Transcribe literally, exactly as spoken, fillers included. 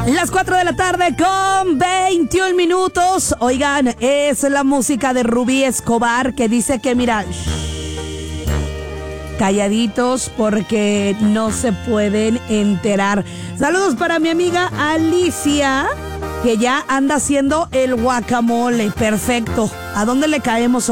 Las cuatro de la tarde con veintiún minutos. Oigan, es la música de Rubí Escobar que dice que mira, shh, calladitos porque no se pueden enterar. Saludos para mi amiga Alicia, que ya anda haciendo el guacamole. Perfecto. ¿A dónde le caemos?